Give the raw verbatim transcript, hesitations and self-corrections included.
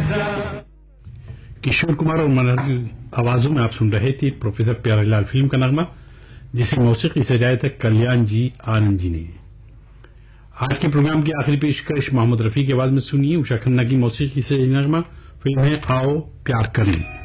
किशोर कुमार और मनहर की आवाजों में आप सुन रहे थे प्रोफेसर प्यारेलाल फिल्म का नगमा, जिसे मौसीकी सजाया था कल्याण जी आनंद जी ने। आज के प्रोग्राम की आखिरी पेशकश मोहम्मद रफी की आवाज में सुनिए उषा खन्ना की मौसीकी से नगमा। फिल्म है आओ प्यार करें।